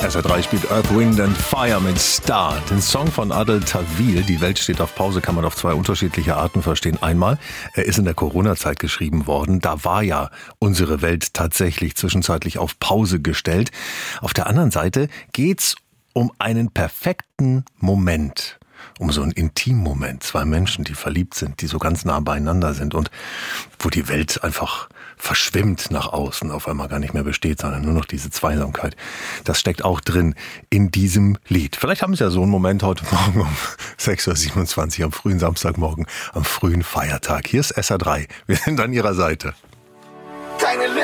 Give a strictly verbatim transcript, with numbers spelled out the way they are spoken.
S R drei spielt Earth, Wind and Fire mit Star. Den Song von Adel Tawil, Die Welt steht auf Pause, kann man auf zwei unterschiedliche Arten verstehen. Einmal, er ist in der Corona-Zeit geschrieben worden. Da war ja unsere Welt tatsächlich zwischenzeitlich auf Pause gestellt. Auf der anderen Seite geht's um einen perfekten Moment. Um so einen Intimmoment. Zwei Menschen, die verliebt sind, die so ganz nah beieinander sind und wo die Welt einfach verschwimmt nach außen, auf einmal gar nicht mehr besteht, sondern nur noch diese Zweisamkeit. Das steckt auch drin in diesem Lied. Vielleicht haben Sie ja so einen Moment heute Morgen um sechs Uhr siebenundzwanzig am frühen Samstagmorgen, am frühen Feiertag. Hier ist S R drei. Wir sind an Ihrer Seite. Keine